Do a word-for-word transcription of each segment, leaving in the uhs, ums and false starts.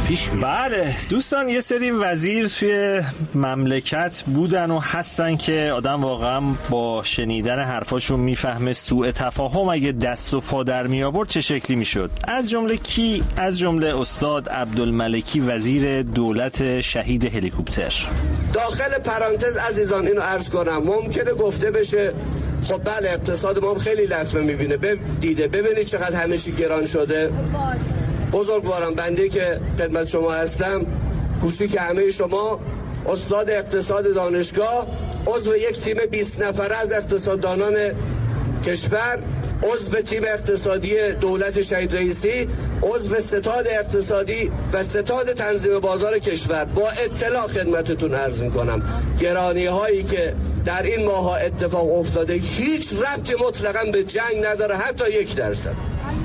پیش بیاد. بله دوستان، یه سری وزیر توی مملکت بودن و هستن که آدم واقعا با شنیدن حرفاشون میفهمه سوء تفاهم اگه دست و پا در می آورد چه شکلی میشد. از جمله کی؟ از جمله استاد عبدالملکی وزیر دولت شهید هلیکوپتر. داخل پرانتز عزیزان اینو عرض کنم، ممکنه گفته بشه خب بله اقتصاد ما خیلی لطمه میبینه، دیده ببینید چقدر همه چی گران شده. بزرگوارم بنده که خدمت شما هستم، کوچیک همه شما، استاد اقتصاد دانشگاه، عضو یک تیم بیست نفره از اقتصاددانان کشور، عضو تیم اقتصادی دولت شهید رئیسی، عضو ستاد اقتصادی و ستاد تنظیم بازار کشور. با اطلاع خدمتتون عرض میکنم گرانی هایی که در این ماها اتفاق افتاده هیچ ربطی مطلقاً به جنگ نداره، حتی یک درصد.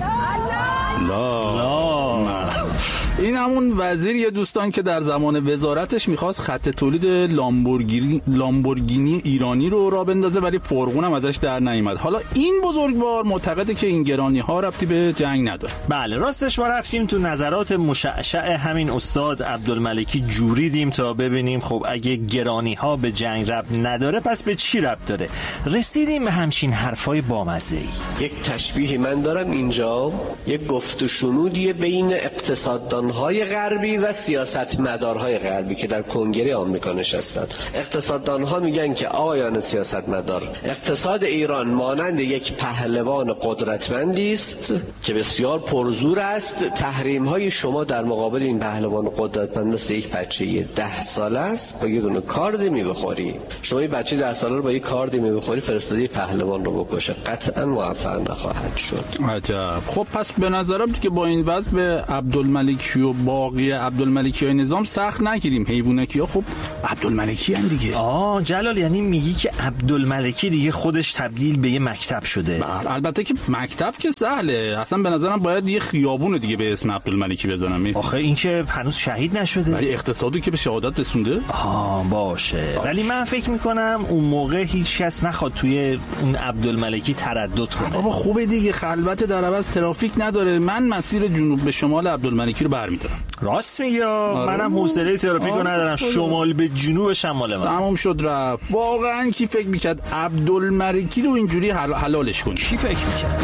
لا لا این همون وزیر دوستان که در زمان وزارتش میخواست خط تولید لامبورگینی لامبورگینی ایرانی رو راه بندازه ولی فرقون هم ازش در نیامد. حالا این بزرگوار معتقده که این گرانی ها ربطی به جنگ نداره. بله راستش ما رفتیم تو نظرات مشعشع همین استاد عبدالملکی جوریدیم تا ببینیم خب اگه گرانی ها به جنگ ربط نداره پس به چی ربط داره. رسیدیم به همچین حرفای بامزه‌ای. یک تشبیهی من دارم اینجا، یک گفت و شنودی بین اقتصاددانهای غربی و سیاستمدارهای غربی که در کنگره آمریکا نشستند. اقتصاددانها میگن که آقایان سیاستمدار، اقتصاد ایران مانند یک پهلوان قدرتمندی است که بسیار پرزور است. تحریم‌های شما در مقابل این پهلوان قدرتمند مثل یک بچه ده ساله است، با یه دونه کارد می‌بخوری. شما این بچه ده ساله رو با یک کارد می‌بخوری فرستادی پهلوان رو بکشه، قطعاً موفق نخواهد شد. عجب. خب پس به نظرم که با این وضع به عبدالملکی و باقی عبدالملکی های نظام سخت نگیریم. حیوانکی ها خب عبدالملکی هن دیگه. آه جلال، یعنی میگی که عبدالملکی دیگه خودش تبدیل به یه مکتب شده؟ بله البته که مکتب که سهله، اصلا به نظرم باید یه خیابون دیگه به اسم عبدالملکی بزنم. آخه این که هنوز شهید نشده، ولی اقتصادی که به شهادت رسونده. آه باشه باش. ولی من فکر میکنم اون موقع هیچ کس نخواد توی اون عبدالملکی تردد کنه. بابا خوبه دیگه، خلوت در عوض ترافیک نداره. من مسیر جنوب به شمال عبدالملکی رو برمی‌دارم. راست میگی؟ منم حوصله ترافیک رو ندارم. شمال به جنوب شمال من تمام شد رفت. واقعا کی فکر میکرد عبدالملکی رو اینجوری حل... حلالش کنی؟ کی فکر میکرد؟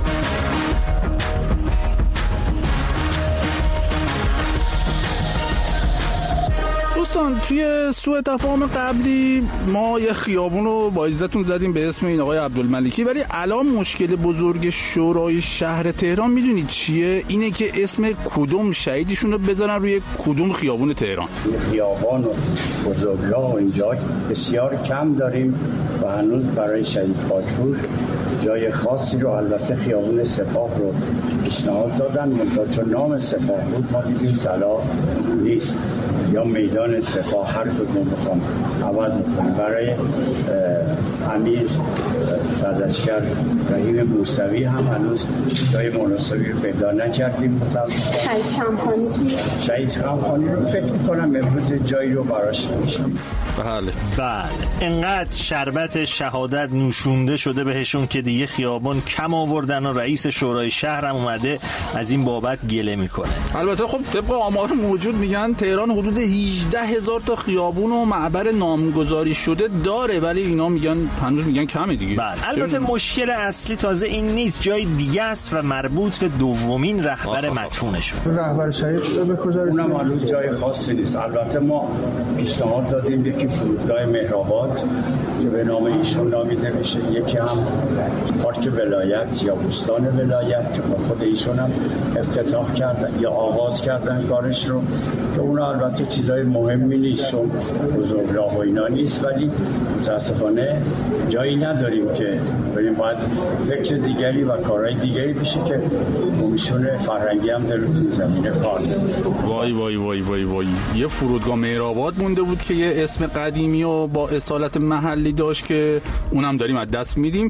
دوستان توی سوء تفاهم قبلی ما یه خیابون رو با عزتون زدیم به اسم این آقای عبدالملکی، ولی الان مشکل بزرگ شورای شهر تهران میدونید چیه؟ اینه که اسم کدوم شهیدشون رو بذارن روی کدوم خیابون تهران. این خیابان و بزرگراه و اینجا بسیار کم داریم و هنوز برای شهید خاکپور جای خاصی رو، البته خیابون سپاه رو پیشنهاد دادن، منتها چون نام سپاه بود ما دیدیم صلاح نیست، یا میدان سپاه هر کدوم بخوام عوض میکنیم. برای امیر سردشکر رحیم موسوی هم هنوز جای مناسبی رو پیدا نکردیم. متاسفانه شهید شمخانی شهید شمخانی رو فکر میکنم امروز جایی رو براش میشیم. بله بله انقدر شربت شهادت نوشونده شده بهشون که دیگه خیابان کم آوردن و رئیس شورای شهر هم اومده از این بابت گله میکنه. البته خب طبق آمار موجود میگن تهران حدود هجده هزار تا خیابون و معبر نامگذاری شده داره، ولی اینا میگن هنوز میگن کمه دیگه. بله البته مشکل اصلی تازه این نیست، جای دیگه است و مربوط به دومین رهبر مدفونشون. رهبر شهید به کجا رسید؟ اونم هنوز جای خاصی نیست. البته ما پیشنهاد دادیم یکی فرودگاه مهرآباد که به نام ایشون نامیده بشه، یکی هم پارک ولایت یا بوستان ولایت که خود ایشون هم افتتاح کردن یا آغاز کردن کارش رو، که اون البته چیزای مهمی نیست چون بزرگراه و اینا نیست، ولی متاسفانه جایی نداریم که بریم. باید فکر دیگری و کارهای دیگری بشه که کمیسیون فرهنگی هم در اون زمینه کار کنه. وای وای وای وای وای یه فرودگاه مهرآباد مونده بود که یه اسم قدیمی و با اصالت محلی داشت که اونم داریم از دست میدیم. یعنی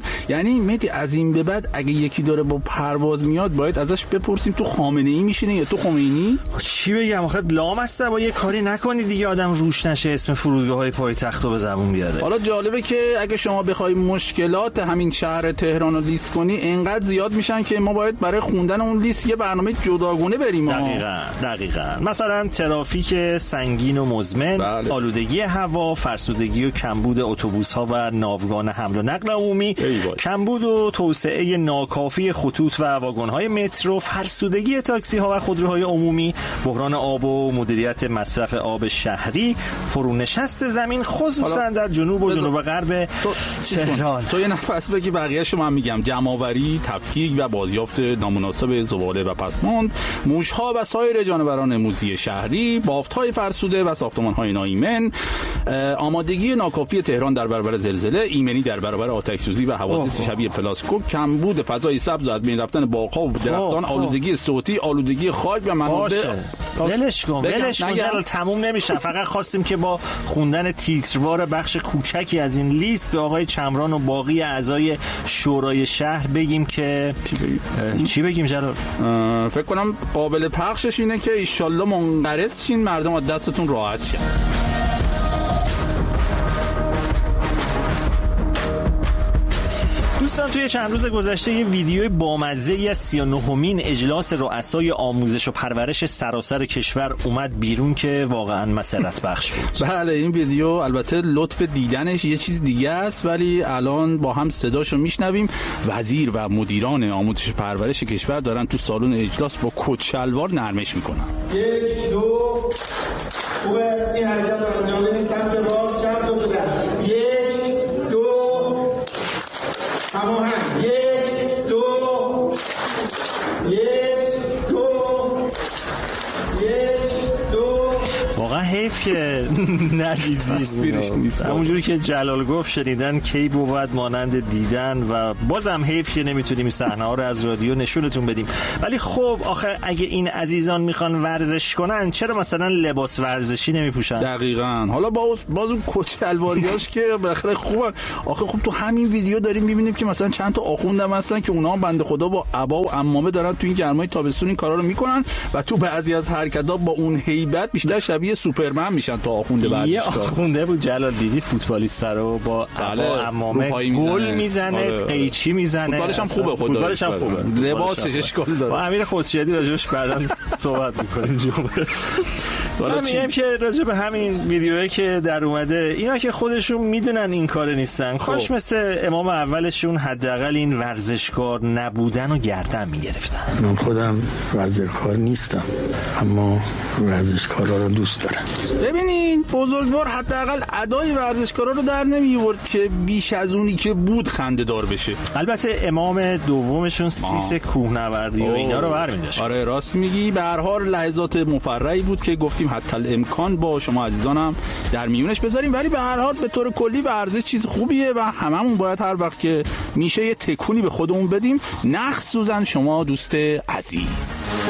یعنی مهدی از این به بعد اگه یکی داره با پرواز میاد باید ازش بپرسیم تو خامنه‌ای میشینه یا تو خمینی؟ چی بگم آخه لام است با یه کاری نکنی دیگه آدم روش نشه اسم فرودگاه‌های پایتختو به زبون بیاره. حالا جالبه که اگه شما بخوای مشکلات همین شهر تهران رو لیست کنی اینقدر زیاد میشن که ما باید برای خوندن اون لیست یه برنامه جداگونه بریم. دقیقاً دقیقاً مثلا ترافیک سنگین و مزمن، بله. آلودگی هوا، فرسودگی و کمبود اتوبوس‌ها و ناوگان حمل و نقل عمومی، کمبود و توسعه ناکافی خطوط و واگن‌های مترو، فرسودگی تاکسی‌ها و خودروهای عمومی، بحران آب و مدیریت مصرف آب شهری، فرونشست زمین خصوصا در جنوب و جنوب غرب تهران. تو یه نفس بگی بقیه شما هم میگم: جمع‌آوری، تفکیک و بازیافت نامناسب زباله و پسماند، موش‌ها و سایر جانوران موذی شهری، بافت‌های فرسوده و ساختمان‌های ناایمن، آمادگی ناکافی تهران در برابر زلزله، ایمنی در برابر آتش‌سوزی و حوادث شبیه پلاسکو، کمبود فضای سبز و از بین رفتن باغ‌ها و درختان، آلودگی صوتی، آلودگی خاک و منابع. ولش کن ولش کن تموم نمیشه. فقط خواستیم که با خوندن تیتروار بخش کوچکی از این لیست به آقای چمران و باقی اعضای شورای شهر بگیم که چی بگیم چی بگیم جلال؟ فکر کنم قابل پخشش اینه که ایشالله منقرض شین، مردم از دستتون راحت شن. دوستان توی چند روز گذشته یه ویدیوی بامزه‌ای از سی و نهمین اجلاس رؤسای آموزش و پرورش سراسر کشور اومد بیرون که واقعا مسرت بخش بود. بله این ویدیو البته لطف دیدنش یه چیز دیگه است، ولی الان با هم صداشو میشنویم. وزیر و مدیران آموزش و پرورش کشور دارن تو سالن اجلاس با کت شلوار نرمش میکنن. یک دو خوبه این حرکت رو انجام بدید. سمت راست چپ دو تا یک دو هماهنگ. یک دو یک دو یک دو. واقعا حیف که ندیدید تصویرش نیست. همونجوری که جلال گفت شنیدن کی بود مانند دیدن و بازم حیف که نمیتونیم این صحنه‌ها رو از رادیو نشونتون بدیم. ولی خب آخه اگه این عزیزان میخوان ورزش کنن چرا مثلا لباس ورزشی نمیپوشن؟ دقیقاً. حالا باز باز اون کت شلواریاش که بالاخره خوبن. آخه خب تو همین ویدیو داریم میبینیم که مثلا چند تا آخوندم هستن که اونها بنده خدا با عبا و عمامه دارن تو این گرمای تابستون این کارا رو میکنن و تو بعضی از حرکت‌ها با اون هیبت بیشتر شبیه سوپرمن میشن تا آخونده بعدش. یه آخونده بود جلال دیدی فوتبالیست رو با عبا عمامه گل میزنه، قیچی میزنه. فوتبالش هم خوبه، فوتبالش هم خوبه. لباسش اشکال داره. با امیر خودشیدی راجعش بعداً صحبت می‌کنیم جمعه. حالا میگم که راجع به همین ویدیویی که در اومده اینا که خودشون میدونن این کار نیستن، کاش مثل امام اولشون حداقل این ورزشکار نبودن و گردن میگرفتن. من خودم ورزشکار نیستم اما ورزشکارا رو دوست دارم. ببینین بزرگوار حداقل ادای ورزشکارا رو در نمیورد که بیش از اونی که بود خنده دار بشه. البته امام دومشون سیس کوهنوردی و اینا رو برمی‌داشت. آره راست میگی. به هر حال لحظات مفرحی بود که گفتیم حتی الامکان با شما عزیزانم در میونش بذاریم، ولی به هر حال به طور کلی ورزش چیز خوبیه و هممون باید هر وقت که میشه یه تکونی به خودمون بدیم، نخصوصا شما دوست عزیز.